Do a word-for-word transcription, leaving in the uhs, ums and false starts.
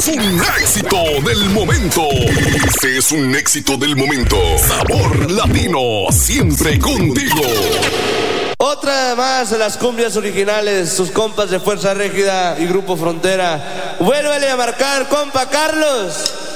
un éxito del momento. Este es un éxito del momento. Sabor Latino, siempre contigo. Otra más de las cumbias originales, sus compas de Fuerza Régida y Grupo Frontera. Vuélvele a marcar, compa Carlos.